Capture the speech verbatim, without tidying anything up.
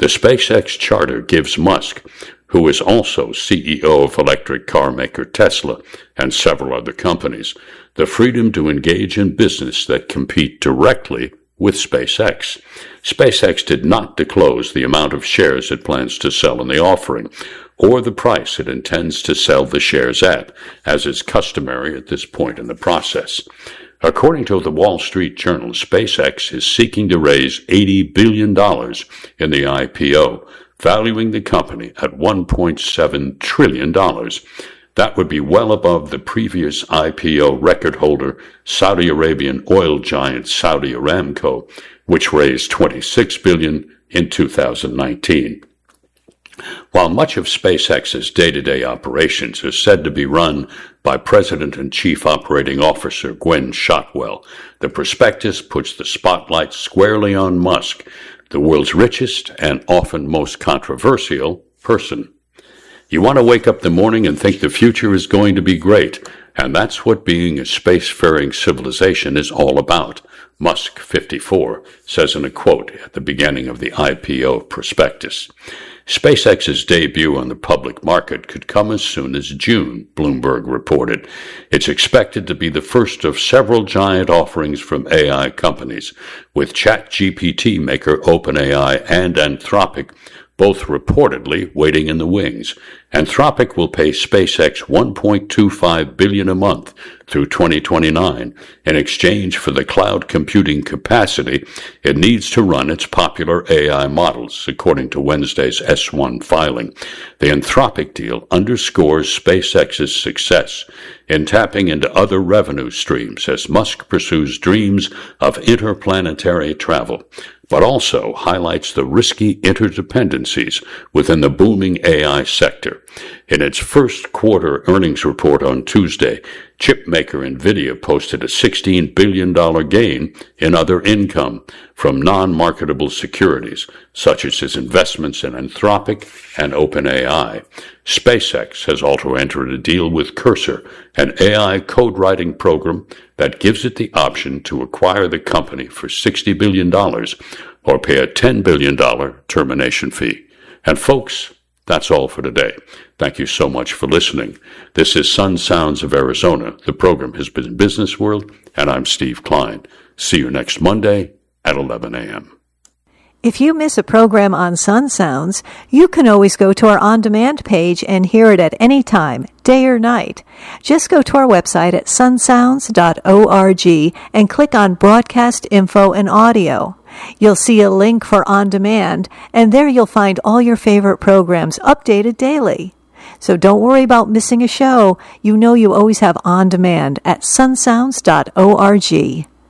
The SpaceX charter gives Musk, who is also C E O of electric car maker Tesla and several other companies, the freedom to engage in business that compete directly with SpaceX. SpaceX did not disclose the amount of shares it plans to sell in the offering, or the price it intends to sell the shares at, as is customary at this point in the process. According to the Wall Street Journal, SpaceX is seeking to raise eighty billion dollars in the I P O, valuing the company at one point seven trillion dollars. That would be well above the previous I P O record holder, Saudi Arabian oil giant Saudi Aramco, which raised twenty-six billion dollars in two thousand nineteen. While much of SpaceX's day-to-day operations are said to be run by President and Chief Operating Officer Gwynne Shotwell, the prospectus puts the spotlight squarely on Musk, the world's richest and often most controversial person. You want to wake up in the morning and think the future is going to be great, and that's what being a spacefaring civilization is all about, Musk, fifty-four, says in a quote at the beginning of the I P O prospectus. SpaceX's debut on the public market could come as soon as June, Bloomberg reported. It's expected to be the first of several giant offerings from A I companies, with ChatGPT maker OpenAI and Anthropic both reportedly waiting in the wings. Anthropic will pay SpaceX one point two five billion dollars a month through twenty twenty-nine in exchange for the cloud computing capacity it needs to run its popular A I models, according to Wednesday's S one filing. The Anthropic deal underscores SpaceX's success in tapping into other revenue streams as Musk pursues dreams of interplanetary travel, but also highlights the risky interdependencies within the booming A I sector. In its first quarter earnings report on Tuesday, chipmaker NVIDIA posted a sixteen billion dollars gain in other income from non-marketable securities, such as its investments in Anthropic and OpenAI. SpaceX has also entered a deal with Cursor, an A I code-writing program that gives it the option to acquire the company for sixty billion dollars or pay a ten billion dollars termination fee. And folks, that's all for today. Thank you so much for listening. This is Sun Sounds of Arizona. The program has been Business World, and I'm Steve Klein. See you next Monday at eleven a.m. If you miss a program on Sun Sounds, you can always go to our on-demand page and hear it at any time, day or night. Just go to our website at sun sounds dot org and click on Broadcast Info and Audio. You'll see a link for On Demand, and there you'll find all your favorite programs updated daily. So don't worry about missing a show. You know you always have On Demand at sun sounds dot org.